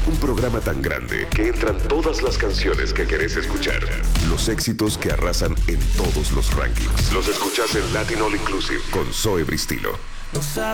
Un programa tan grande que entran todas las canciones que querés escuchar. Los éxitos que arrasan en todos los rankings. Los escuchás en Latin All Inclusive con Zoe Bristilo. No sabes